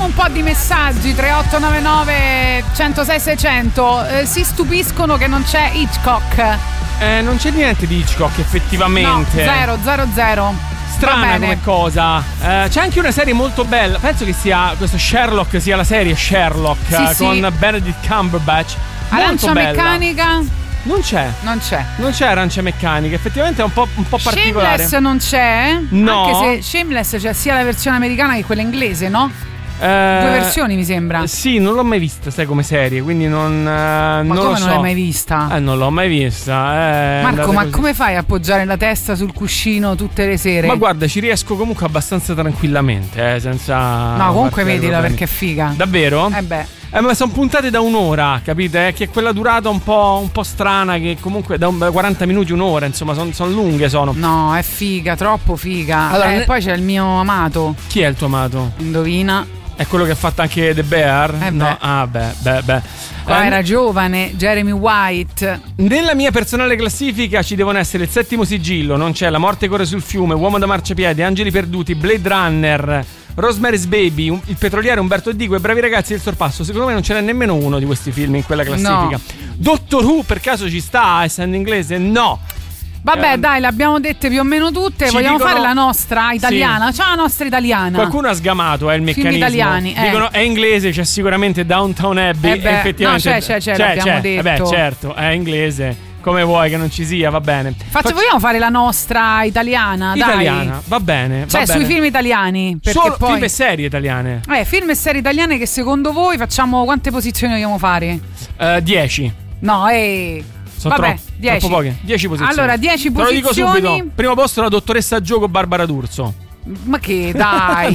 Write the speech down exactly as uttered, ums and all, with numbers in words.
Leggiamo un po' di messaggi. Tre otto nove nove uno zero sei sei zero zero. Eh, si stupiscono che non c'è Hitchcock. Eh, non c'è niente di Hitchcock effettivamente. No, zero, zero, zero. Strana come cosa. Eh, c'è anche una serie molto bella. Penso che sia questo Sherlock, sia la serie Sherlock, sì, eh, sì. con Benedict Cumberbatch. Arancia meccanica. Non c'è. Non c'è. Non c'è Arancia meccanica. Effettivamente è un po', un po' particolare. Shameless non c'è? No. Anche se Shameless c'è sia la versione americana che quella inglese, no? Eh, Due versioni mi sembra. Sì, non l'ho mai vista, sai, come serie, quindi non. Ma Eh, non come lo so. non l'hai mai vista? Eh, non l'ho mai vista. Eh, Marco, ma così. come fai a appoggiare la testa sul cuscino tutte le sere? Ma guarda, ci riesco comunque abbastanza tranquillamente, eh, senza. No, comunque vedila problemi. perché è figa. Davvero? Eh beh. Eh, ma sono puntate da un'ora, capite? Eh, che è quella durata un po', un po' strana, che comunque da un, quaranta minuti, un'ora, insomma, sono son lunghe, sono. No, è figa, troppo figa. Allora, eh, ne- poi c'è il mio amato. Chi è il tuo amato? Indovina. È quello che ha fatto anche The Bear? Eh no, beh. ah, beh, beh, beh. Qua Eh, era giovane, Jeremy White. Nella mia personale classifica ci devono essere Il Settimo Sigillo, Non c'è, La morte corre sul fiume, Uomo da marciapiede, Angeli perduti, Blade Runner, Rosemary's Baby, un- Il petroliere, Umberto Dico e Bravi ragazzi del sorpasso. Secondo me non ce n'è nemmeno uno di questi film in quella classifica. No. Doctor Who per caso ci sta, essendo inglese? No. Vabbè, Eh, dai, le abbiamo dette più o meno tutte. ci Vogliamo dicono- fare la nostra italiana? C'è la nostra italiana. Qualcuno ha sgamato, è il Film meccanismo. italiani, eh. Dicono è inglese, c'è sicuramente Downtown Abbey. Eh beh, e effettivamente no, c'è, c'è, c'è, l'abbiamo detto. Beh, certo, è inglese. Come vuoi che non ci sia, va bene. Faccio, Fac- vogliamo fare la nostra italiana? italiana, Dai. va bene. Cioè, va sui bene. film italiani. Perché Solo poi. film e serie italiane. Eh, film e serie italiane che secondo voi facciamo quante posizioni vogliamo fare? Eh, dieci. No, eh. Sono Vabbè, troppo, dieci. troppo poche. dieci posizioni. Allora, dieci Te lo dico posizioni. subito. Primo posto la dottoressa Gioco Barbara D'Urso. Ma che, dai.